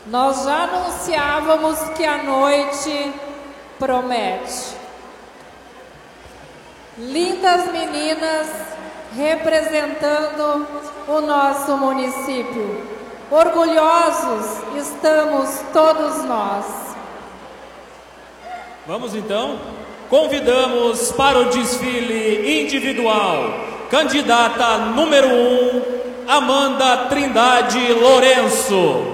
Nós já anunciávamos que a noite promete. Lindas meninas representando o nosso município. Orgulhosos estamos todos nós. Vamos então? Convidamos para o desfile individual, candidata número 1, Amanda Trindade Lourenço.